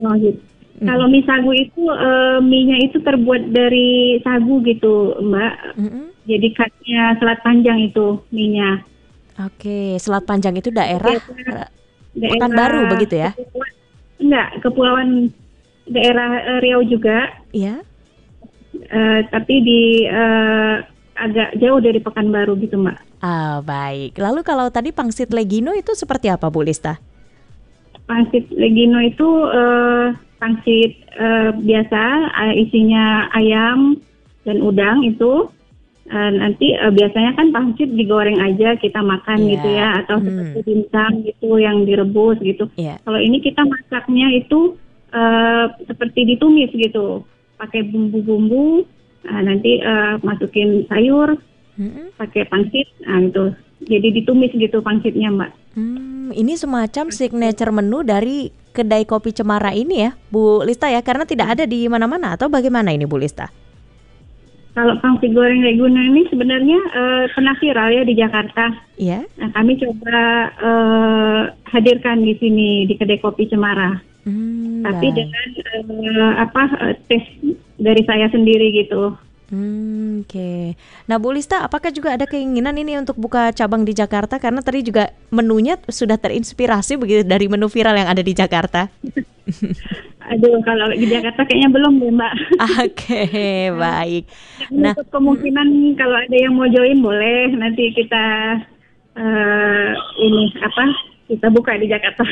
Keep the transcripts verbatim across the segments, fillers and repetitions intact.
Oh gitu. Mm. Kalau mie sagu itu eh, mie-nya itu terbuat dari sagu gitu, Mbak. Mm-mm. Jadi khasnya Selat Panjang itu mie-nya. Oke, Selat Panjang itu daerah Biasa eh, Pekanbaru daerah begitu ya? kepulauan, enggak, kepulauan daerah eh, Riau juga, Iya. eh, tapi di eh, agak jauh dari Pekanbaru gitu, Mbak. Ah, baik. Lalu kalau tadi pangsit Legino itu seperti apa, Bu Lista? Pangsit Legino itu eh, pangsit eh, biasa, eh, isinya ayam dan udang itu. Eh, nanti eh, biasanya kan pangsit digoreng aja kita makan Iya. gitu ya, atau seperti Hmm. dimsum gitu yang direbus gitu. Iya. Kalau ini kita masaknya itu eh, seperti ditumis gitu, pakai bumbu-bumbu. Nah, nanti eh, masukin sayur, Mm-mm. pakai pangsit, nah itu. Jadi ditumis gitu pangsitnya, Mbak. Hmm, ini semacam signature menu dari kedai kopi Cemara ini ya, Bu Lista ya, karena tidak ada di mana-mana atau bagaimana ini Bu Lista? Kalau pangsit goreng Leguna ini sebenarnya eh, pernah viral ya di Jakarta. Iya. Nah, kami coba eh, hadirkan di sini di kedai kopi Cemara. Hmm, Tapi baik. dengan eh, apa eh, tes dari saya sendiri gitu. Hmm, oke. Nah, Bu Lista, apakah juga ada keinginan ini untuk buka cabang di Jakarta? Karena tadi juga menunya sudah terinspirasi begitu dari menu viral yang ada di Jakarta. Aduh, kalau di Jakarta kayaknya belum deh, Mbak. Oke, baik. Nah, Untuk kemungkinan kalau ada yang mau join boleh nanti kita eh, ini apa kita buka di Jakarta.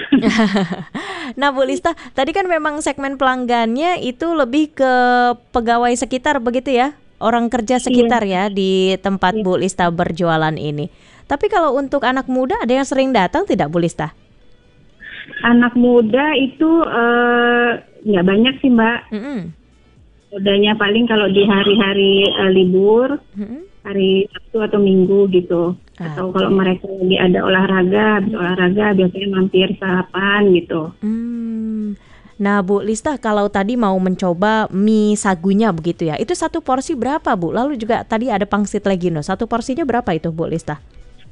nah Bu Lista, tadi kan memang segmen pelanggannya itu lebih ke pegawai sekitar begitu ya? Orang kerja sekitar ya di tempat Iya. Bu Lista berjualan ini. Tapi kalau untuk anak muda ada yang sering datang tidak Bu Lista? Anak muda itu eh, nggak banyak sih, Mbak. Mm-mm. Mudanya paling kalau di hari-hari eh, libur, Mm-mm. hari Sabtu atau Minggu gitu. Atau kalau mereka lagi ada olahraga, habis olahraga biasanya mampir sarapan gitu. Hmm. Nah Bu Lista, kalau tadi mau mencoba mie sagunya begitu ya, itu satu porsi berapa Bu? Lalu juga tadi ada pangsit Legino, satu porsinya berapa itu Bu Lista?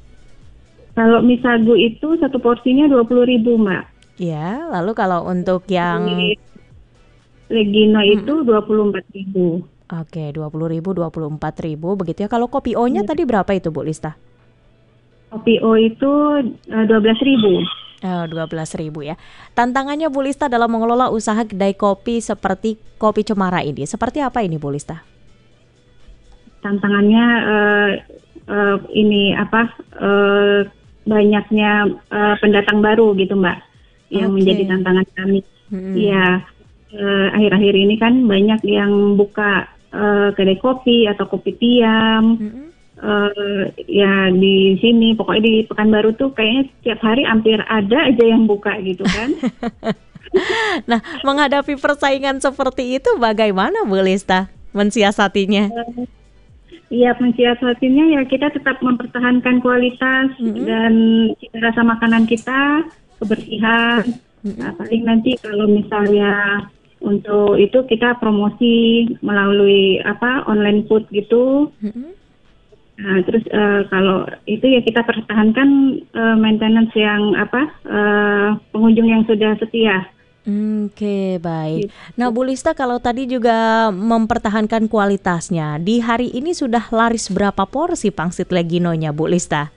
Kalau mie sagu itu satu porsinya dua puluh ribu, Mbak. Ya, lalu kalau untuk yang Mie Legino itu dua puluh empat ribu. Oke, dua puluh ribu, dua puluh empat ribu begitu ya. Kalau kopi O-nya tadi berapa itu Bu Lista? Kopi O itu eh, dua belas ribu. Oh, dua belas ribu ya. Tantangannya Bu Lista dalam mengelola usaha kedai kopi seperti Kopi Cemara ini, seperti apa ini Bu Lista? Tantangannya eh, eh, ini apa eh, banyaknya eh, pendatang baru gitu, Mbak, yang Oke. menjadi tantangan kami. Hmm. Ya, eh, akhir-akhir ini kan banyak yang buka eh, kedai kopi atau kopi tiam. Mm-mm. Eh, ya di sini pokoknya di Pekanbaru tuh kayaknya setiap hari hampir ada aja yang buka gitu kan. Nah, menghadapi persaingan seperti itu bagaimana Bu Lista mensiasatinya? Iya, mensiasatinya ya kita tetap mempertahankan kualitas Mm-mm. dan cita rasa makanan kita, kebersihan. Nah, paling nanti kalau misalnya untuk itu kita promosi melalui apa online food gitu. Mm-mm. Nah, terus eh, kalau itu ya kita pertahankan eh, maintenance yang apa eh, pengunjung yang sudah setia. Oke, baik. Nah, Bu Lista, kalau tadi juga mempertahankan kualitasnya, di hari ini sudah laris berapa porsi pangsit Leginonya, Bu Lista?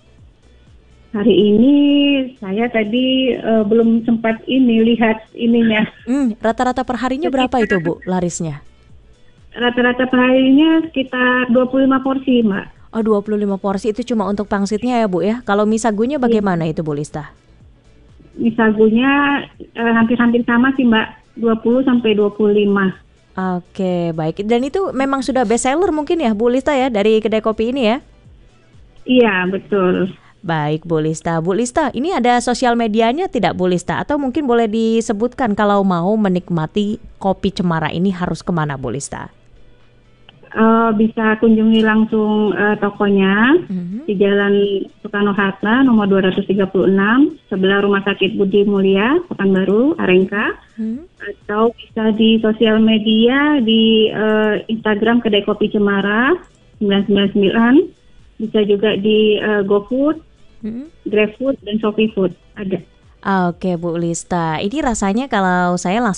Hari ini saya tadi eh, belum sempat ini lihat ininya. Hmm, rata-rata perharinya berapa itu, Bu, larisnya? Rata-rata perharinya sekitar dua puluh lima porsi, Mbak. Oh, dua puluh lima porsi itu cuma untuk pangsitnya ya, Bu ya. Kalau mie sagunya bagaimana itu, Bu Lista? Mie sagunya eh, hampir-hampir sama sih, Mbak. dua puluh sampai dua puluh lima. Oke, baik. Dan itu memang sudah best seller mungkin ya, Bu Lista ya, dari kedai kopi ini ya? Iya, betul. Baik, Bu Lista. Bu Lista, ini ada sosial medianya tidak, Bu Lista? Atau mungkin boleh disebutkan kalau mau menikmati kopi Cemara ini harus kemana, Bu Lista? Eh, bisa kunjungi langsung eh, tokonya Mhm. di Jalan Soekarno-Hatta nomor dua ratus tiga puluh enam sebelah Rumah Sakit Budi Mulia, Pekanbaru, Arengka. Hmm. Atau bisa di sosial media di eh, Instagram Kedai Kopi Cemara sembilan sembilan sembilan. Bisa juga di eh, GoFood, Hmm. GrabFood, dan ShopeeFood ada. Oke Bu Lista, ini rasanya kalau saya langsung